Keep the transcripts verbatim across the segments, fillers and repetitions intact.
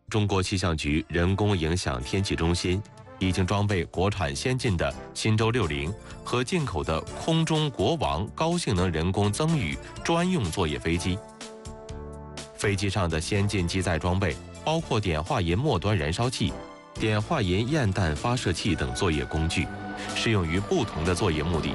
中国气象局人工影响天气中心已经装备国产先进的新舟六零和进口的空中国王高性能人工增雨专用作业飞机。飞机上的先进机载装备包括碘化银末端燃烧器、碘化银焰弹发射器等作业工具，适用于不同的作业目的。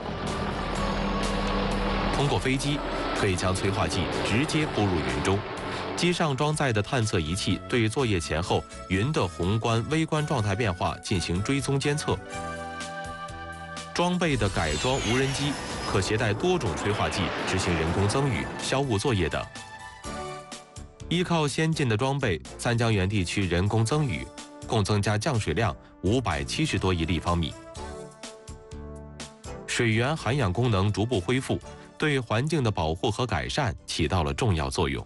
通过飞机，可以将催化剂直接铺入云中，机上装载的探测仪器对作业前后云的宏观、微观状态变化进行追踪监测。装备的改装无人机可携带多种催化剂执行人工增雨、消雾作业等。依靠先进的装备，三江源地区人工增雨共增加降水量五百七十多亿立方米，水源涵养功能逐步恢复，对环境的保护和改善起到了重要作用。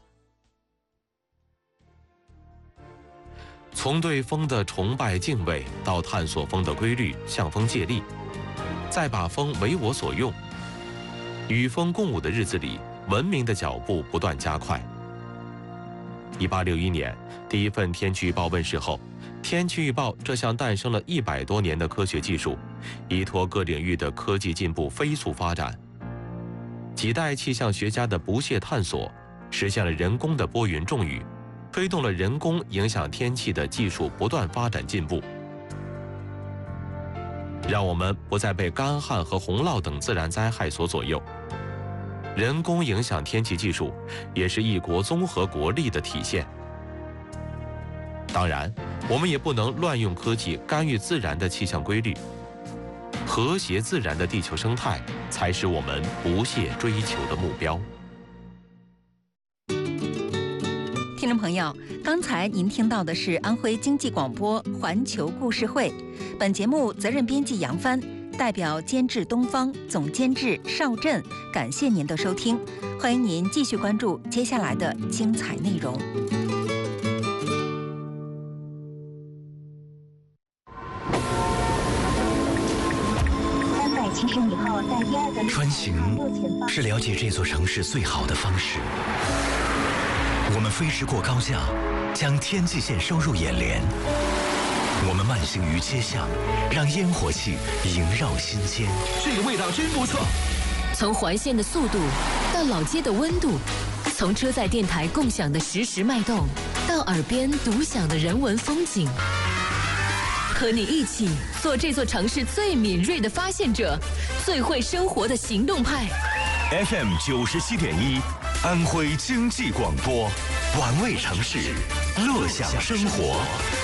从对风的崇拜敬畏，到探索风的规律，向风借力，再把风为我所用，与风共舞的日子里，文明的脚步不断加快。一八六一年，第一份天气预报问世后，天气预报这项诞生了一百多年的科学技术，依托各领域的科技进步飞速发展。几代气象学家的不懈探索，实现了人工的拨云种雨，推动了人工影响天气的技术不断发展进步，让我们不再被干旱和洪涝等自然灾害所左右。人工影响天气技术也是一国综合国力的体现。当然，我们也不能乱用科技干预自然的气象规律，和谐自然的地球生态才是我们不懈追求的目标。 听众朋友，刚才您听到的是安徽经济广播环球故事会，本节目责任编辑杨帆，代表监制东方，总监制邵振，感谢您的收听，欢迎您继续关注接下来的精彩内容。 穿行是了解这座城市最好的方式。我们飞驰过高架，将天际线收入眼帘。我们慢行于街巷，让烟火气萦绕心间。 这个味道真不错。 从环线的速度到老街的温度，从车载电台共享的实时脉动，到耳边独享的人文风景。和你一起做这座城市最敏锐的发现者，最会生活的行动派。 F M 九十七点一，安徽经济广播，玩味城市，乐享生活。